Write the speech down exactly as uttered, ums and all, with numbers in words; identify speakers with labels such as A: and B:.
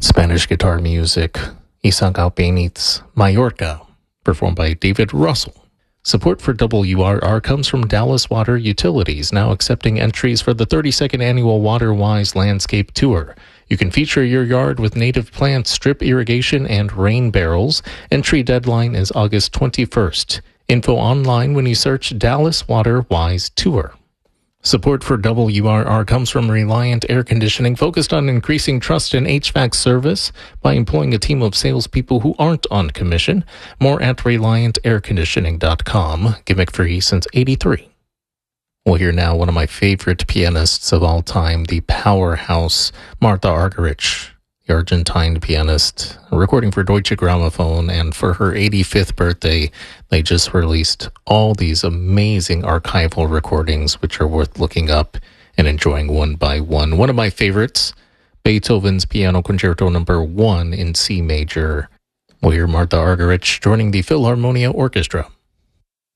A: Spanish guitar music, Isaac Albéniz's Mallorca, performed by David Russell. Support for W R R comes from Dallas Water Utilities, now accepting entries for the thirty-second annual WaterWise Landscape Tour. You can feature your yard with native plants, strip irrigation, and rain barrels. Entry deadline is August twenty-first. Info online when you search Dallas WaterWise Tour. Support for W R R comes from Reliant Air Conditioning, focused on increasing trust in H V A C service by employing a team of salespeople who aren't on commission. More at reliant air conditioning dot com. Gimmick free since eighty-three. We'll hear now one of my favorite pianists of all time, the powerhouse Martha Argerich, the Argentine pianist, recording for Deutsche Grammophon, and for her eighty-fifth birthday, they just released all these amazing archival recordings, which are worth looking up and enjoying one by one. One of my favorites, Beethoven's Piano Concerto Number One in C major. We'll hear Martha Argerich joining the Philharmonia Orchestra.